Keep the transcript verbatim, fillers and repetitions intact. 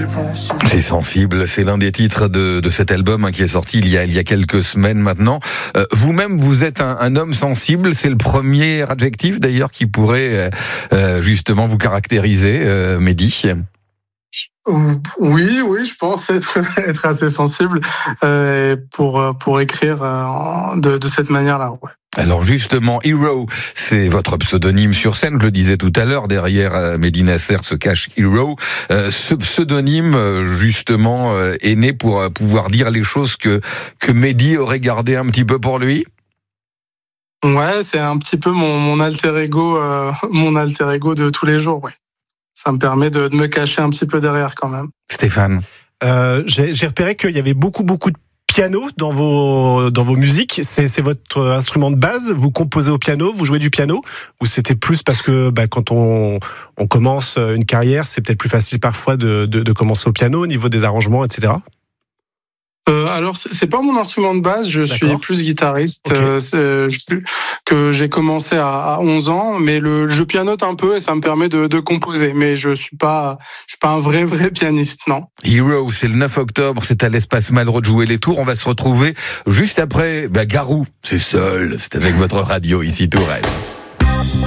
C'est sensible, c'est l'un des titres de, de cet album hein, qui est sorti il y a, il y a quelques semaines maintenant. Euh, vous-même, vous êtes un, un homme sensible, c'est le premier adjectif d'ailleurs qui pourrait euh, justement vous caractériser, euh, Mehdi. Oui, oui, je pense être, être assez sensible euh, pour, pour écrire euh, de, de cette manière-là. Ouais. Alors justement, Hero, c'est votre pseudonyme sur scène, je le disais tout à l'heure, derrière euh, Mehdi Nasser se cache Hero. Euh, ce pseudonyme, euh, justement, euh, est né pour euh, pouvoir dire les choses que, que Mehdi aurait gardées un petit peu pour lui. Ouais, c'est un petit peu mon, mon alter ego, euh, mon alter ego de tous les jours, ouais. Ça me permet de, de me cacher un petit peu derrière quand même. Stéphane. Euh, j'ai, j'ai repéré qu'il y avait beaucoup, beaucoup de piano dans vos dans vos musiques. C'est, c'est votre instrument de base. Vous composez au piano, vous jouez du piano, ou c'était plus parce que bah, quand on on commence une carrière, c'est peut-être plus facile parfois de de, de commencer au piano au niveau des arrangements, et cetera. Euh, alors c'est pas mon instrument de base, je D'accord. suis plus guitariste. Okay. Euh, c'est, je, que j'ai commencé à, à onze ans, mais le je pianote un peu et ça me permet de, de composer. Mais je suis pas je suis pas un vrai vrai pianiste, non. Hero, c'est le neuf octobre, c'est à l'Espace Malraux de jouer les tours. On va se retrouver juste après bah, Garou, c'est seul, c'est avec votre radio ici Touraine.